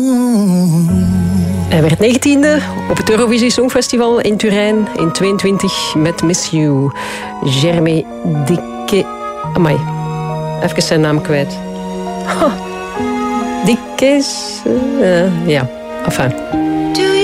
Hij werd 19e op het Eurovisie Songfestival in Turijn in 22 met Miss You. Jeremy Dikke... Amai, even zijn naam kwijt. Dikkes... ja, enfin...